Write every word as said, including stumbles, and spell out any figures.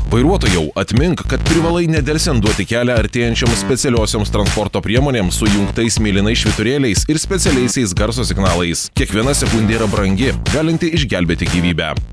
Vairuotojau, atmink, kad privalai nedelsiant duoti kelią artėjančioms specialiosioms transporto priemonėms su jungtais mėlynais švyturėliais ir specialiaisiais garso signalais. Kiekviena sekundė yra brangi, galinti išgelbėti gyvybę.